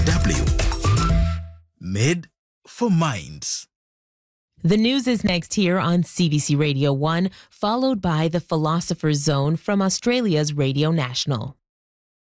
Made for minds. The news is next here on CBC Radio 1, followed by the Philosopher's Zone from Australia's Radio National.